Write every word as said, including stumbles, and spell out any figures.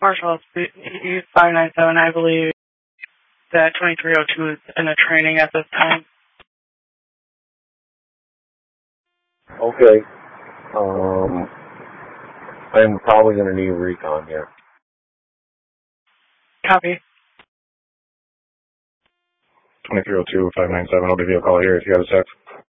Marshall, it's five nine seven. I believe that twenty-three oh two is in a training at this time. Okay. Um, I'm probably going to need a recon here. Copy. twenty-three oh two, five nine seven, I'll give you a call here if you got a sec.